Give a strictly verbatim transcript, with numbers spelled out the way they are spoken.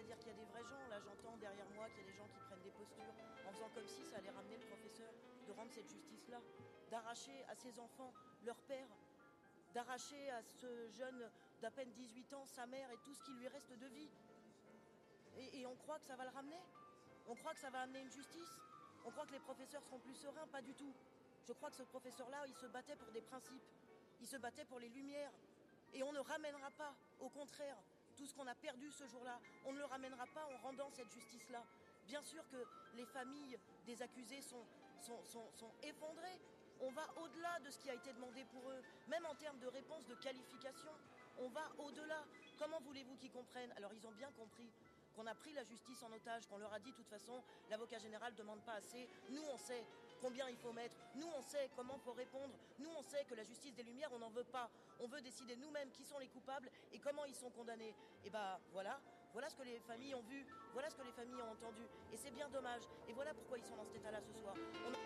C'est-à-dire qu'il y a des vrais gens, là j'entends derrière moi qu'il y a des gens qui prennent des postures en faisant comme si ça allait ramener le professeur, de rendre cette justice-là, d'arracher à ses enfants leur père, d'arracher à ce jeune d'à peine dix-huit ans sa mère et tout ce qui lui reste de vie. Et, et on croit que ça va le ramener? On croit que ça va amener une justice? On croit que les professeurs seront plus sereins? Pas du tout. Je crois que ce professeur-là, il se battait pour des principes. Il se battait pour les lumières. Et on ne ramènera pas, au contraire, tout ce qu'on a perdu ce jour-là, on ne le ramènera pas en rendant cette justice-là. Bien sûr que les familles des accusés sont, sont, sont, sont effondrées. On va au-delà de ce qui a été demandé pour eux, même en termes de réponse, de qualification. On va au-delà. Comment voulez-vous qu'ils comprennent? Alors ils ont bien compris qu'on a pris la justice en otage, qu'on leur a dit de toute façon, l'avocat général ne demande pas assez. Nous, on sait combien il faut mettre. Nous, on sait comment il faut répondre. Nous, on sait que la justice des Lumières, on n'en veut pas. On veut décider nous-mêmes qui sont les coupables et comment ils sont condamnés. Et bah voilà, voilà ce que les familles ont vu, voilà ce que les familles ont entendu. Et c'est bien dommage. Et voilà pourquoi ils sont dans cet état-là ce soir. On